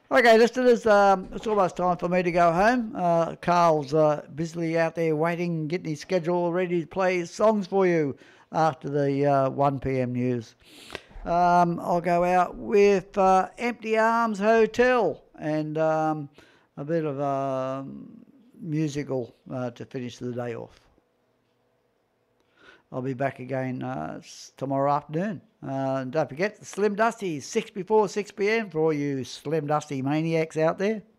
Okay, listeners, it's almost time for me to go home. Carl's busily out there waiting, getting his schedule ready to play his songs for you after the 1 p.m. news. I'll go out with Empty Arms Hotel and a bit of musical to finish the day off. I'll be back again tomorrow afternoon. Don't forget, Slim Dusty, 6 before 6 p.m. for all you Slim Dusty maniacs out there.